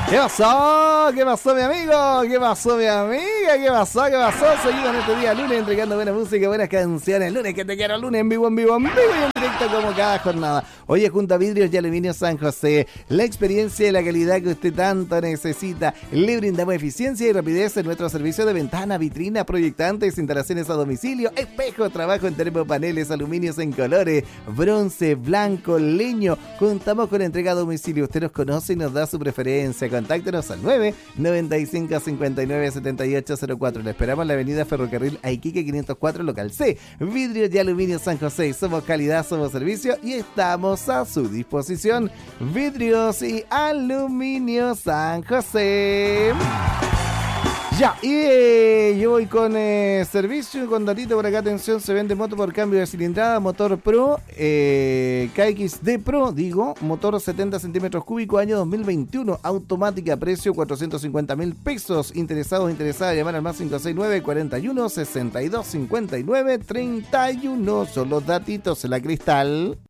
¿Qué pasó? ¿Qué pasó, mi amigo? ¿Qué pasó, mi amiga? ¿Qué pasó? ¿Qué pasó? Seguimos en este día lunes entregando buena música, buenas canciones. Lunes que te quiero, lunes en vivo y en directo como cada jornada. Hoy es junto a Vidrios y Aluminio San José. La experiencia y la calidad que usted tanto necesita. Le brindamos eficiencia y rapidez en nuestro servicio de ventana, vitrina, proyectantes, instalaciones a domicilio, espejo, trabajo en termopaneles, aluminios en colores, bronce, blanco, leño. Contamos con entrega a domicilio. Usted nos conoce y nos da su preferencia. Contáctenos al 995-597804. Le esperamos en la avenida Ferrocarril Aiquique 504, local C. Vidrios y Aluminio San José. Somos calidad, somos servicio y estamos a su disposición. Vidrios y Aluminio San José. Ya, y yo voy con servicio y con datito por acá. Atención, se vende moto por cambio de cilindrada, motor Pro, KXD Pro, motor 70 centímetros cúbicos, año 2021, automática, precio 450.000 pesos. Interesados, interesadas, llamar al más 569-41-62-59-31. Son los datitos en la Cristal.